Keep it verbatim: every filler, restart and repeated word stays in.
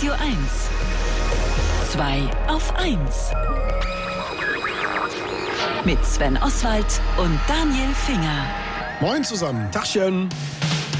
Radio eins. zwei auf eins. Mit Sven Oswald und Daniel Finger. Moin zusammen. Tachchen.